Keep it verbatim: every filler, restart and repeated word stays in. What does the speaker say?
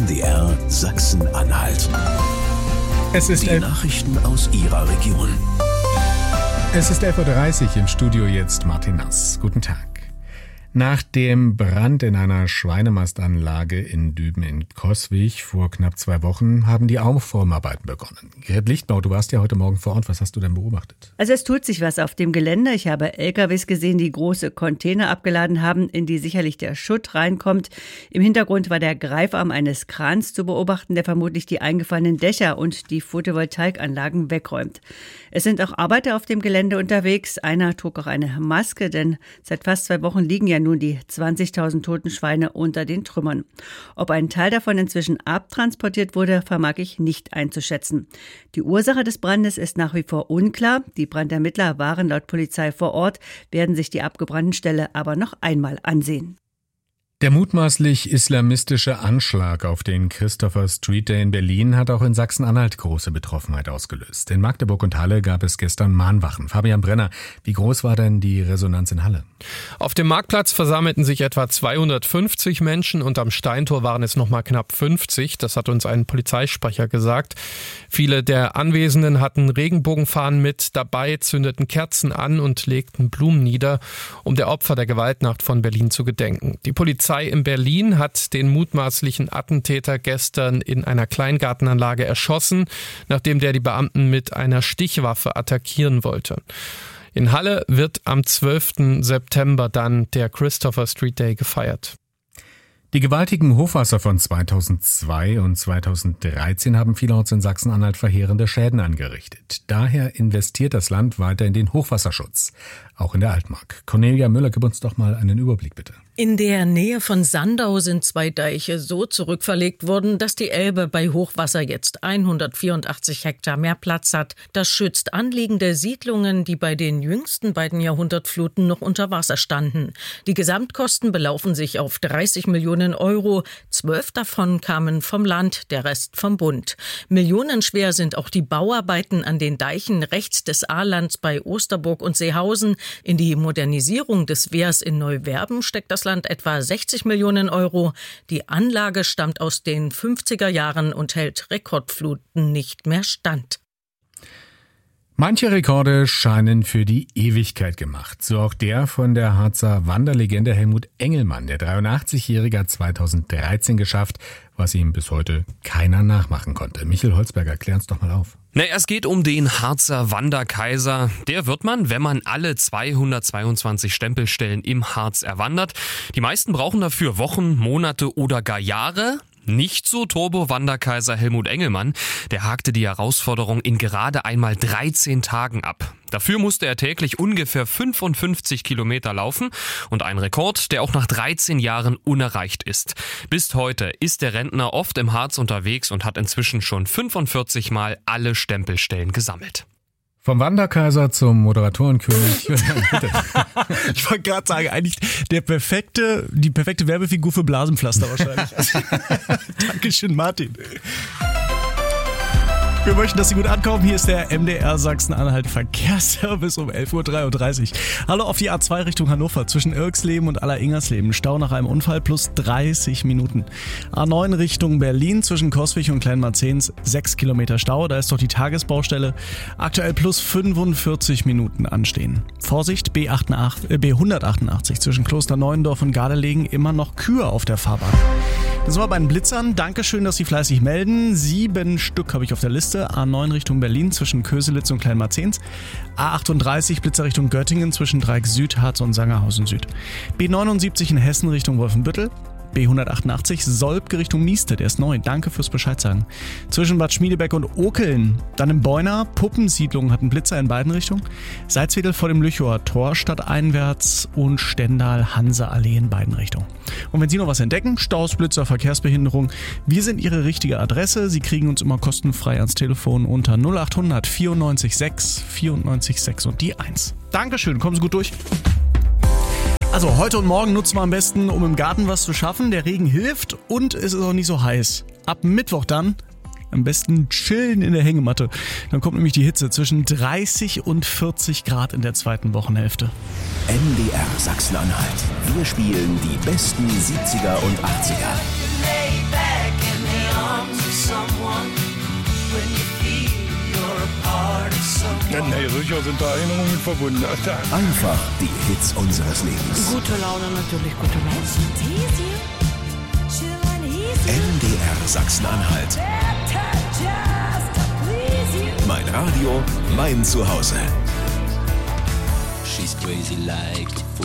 M D R Sachsen-Anhalt. Es ist Die elf Nachrichten aus Ihrer Region. Es ist elf Uhr dreißig, im Studio jetzt Martin Nass. Guten Tag. Nach dem Brand in einer Schweinemastanlage in Düben in Coswig vor knapp zwei Wochen haben die Aufräumarbeiten begonnen. Gret Lichtbau, du warst ja heute Morgen vor Ort. Was hast du denn beobachtet? Also es tut sich was auf dem Gelände. Ich habe L K Ws gesehen, die große Container abgeladen haben, in die sicherlich der Schutt reinkommt. Im Hintergrund war der Greifarm eines Krans zu beobachten, der vermutlich die eingefallenen Dächer und die Photovoltaikanlagen wegräumt. Es sind auch Arbeiter auf dem Gelände unterwegs. Einer trug auch eine Maske, denn seit fast zwei Wochen liegen ja nun die zwanzigtausend toten Schweine unter den Trümmern. Ob ein Teil davon inzwischen abtransportiert wurde, vermag ich nicht einzuschätzen. Die Ursache des Brandes ist nach wie vor unklar. Die Brandermittler waren laut Polizei vor Ort, werden sich die abgebrannten Ställe aber noch einmal ansehen. Der mutmaßlich islamistische Anschlag auf den Christopher Street Day in Berlin hat auch in Sachsen-Anhalt große Betroffenheit ausgelöst. In Magdeburg und Halle gab es gestern Mahnwachen. Fabian Brenner, wie groß war denn die Resonanz in Halle? Auf dem Marktplatz versammelten sich etwa zweihundertfünfzig Menschen und am Steintor waren es noch mal knapp fünfzig. Das hat uns ein Polizeisprecher gesagt. Viele der Anwesenden hatten Regenbogenfahnen mit dabei, zündeten Kerzen an und legten Blumen nieder, um der Opfer der Gewaltnacht von Berlin zu gedenken. Die Polizei in Berlin hat den mutmaßlichen Attentäter gestern in einer Kleingartenanlage erschossen, nachdem der die Beamten mit einer Stichwaffe attackieren wollte. In Halle wird am zwölften September dann der Christopher Street Day gefeiert. Die gewaltigen Hochwasser von zweitausendzwei und zweitausenddreizehn haben vielerorts in Sachsen-Anhalt verheerende Schäden angerichtet. Daher investiert das Land weiter in den Hochwasserschutz, auch in der Altmark. Cornelia Müller, gib uns doch mal einen Überblick, bitte. In der Nähe von Sandau sind zwei Deiche so zurückverlegt worden, dass die Elbe bei Hochwasser jetzt hundertvierundachtzig Hektar mehr Platz hat. Das schützt anliegende Siedlungen, die bei den jüngsten beiden Jahrhundertfluten noch unter Wasser standen. Die Gesamtkosten belaufen sich auf dreißig Millionen Euro. Zwölf davon kamen vom Land, der Rest vom Bund. Millionenschwer sind auch die Bauarbeiten an den Deichen rechts des Aalands bei Osterburg und Seehausen. In die Modernisierung des Wehrs in Neuwerben steckt das Land etwa sechzig Millionen Euro. Die Anlage stammt aus den fünfziger Jahren und hält Rekordfluten nicht mehr stand. Manche Rekorde scheinen für die Ewigkeit gemacht. So auch der von der Harzer Wanderlegende Helmut Engelmann. Der dreiundachtzig-Jährige hat zweitausenddreizehn geschafft, was ihm bis heute keiner nachmachen konnte. Michael Holzberger, klär uns doch mal auf. Na, es geht um den Harzer Wanderkaiser. Der wird man, wenn man alle zweihundertzweiundzwanzig Stempelstellen im Harz erwandert. Die meisten brauchen dafür Wochen, Monate oder gar Jahre. Nicht so Turbo-Wanderkaiser Helmut Engelmann. Der hakte die Herausforderung in gerade einmal dreizehn Tagen ab. Dafür musste er täglich ungefähr fünfundfünfzig Kilometer laufen und ein Rekord, der auch nach dreizehn Jahren unerreicht ist. Bis heute ist der Rentner oft im Harz unterwegs und hat inzwischen schon fünfundvierzig Mal alle Stempelstellen gesammelt. Vom Wanderkaiser zum Moderatorenkönig. Ich wollte gerade sagen, eigentlich der perfekte, die perfekte Werbefigur für Blasenpflaster wahrscheinlich. Dankeschön, Martin. Wir möchten, dass Sie gut ankommen. Hier ist der M D R Sachsen-Anhalt Verkehrsservice um elf Uhr dreiunddreißig. Hallo auf die A zwei Richtung Hannover zwischen Irksleben und Alleringers-Leben. Stau nach einem Unfall plus dreißig Minuten. A neun Richtung Berlin zwischen Coswig und Kleinmarzens sechs Kilometer Stau. Da ist doch die Tagesbaustelle. Aktuell plus fünfundvierzig Minuten anstehen. Vorsicht, B hundertachtundachtzig zwischen Kloster Neuendorf und Gardelegen immer noch Kühe auf der Fahrbahn. Das war bei den Blitzern. Dankeschön, dass Sie fleißig melden. Sieben Stück habe ich auf der Liste. A neun Richtung Berlin zwischen Köselitz und Kleinmarzens. A achtunddreißig Blitzer Richtung Göttingen zwischen Dreieck Süd, Harz und Sangerhausen Süd. B neunundsiebzig in Hessen Richtung Wolfenbüttel. B hundertachtundachtzig Solbke Richtung Nieste, der ist neu. Danke fürs Bescheid sagen. Zwischen Bad Schmiedebeck und Okeln. Dann im Beuner, Puppensiedlung hat einen Blitzer in beiden Richtungen. Salzwedel vor dem Lüchower Tor stadteinwärts und Stendal Hanseallee in beiden Richtungen. Und wenn Sie noch was entdecken, Staus, Blitzer, Verkehrsbehinderung, wir sind Ihre richtige Adresse. Sie kriegen uns immer kostenfrei ans Telefon unter null achthundert vierundneunzig sechs vierundneunzig sechs und die eins. Dankeschön, kommen Sie gut durch. Also heute und morgen nutzen wir am besten, um im Garten was zu schaffen. Der Regen hilft und es ist auch nicht so heiß. Ab Mittwoch dann am besten chillen in der Hängematte. Dann kommt nämlich die Hitze zwischen dreißig und vierzig Grad in der zweiten Wochenhälfte. M D R Sachsen-Anhalt. Wir spielen die besten siebziger und achtziger. Nee, sicher sind da Erinnerungen verbunden. Einfach die Hits unseres Lebens. Gute Laune, natürlich gute Laune. M D R Sachsen-Anhalt. Mein Radio, mein Zuhause. She's crazy like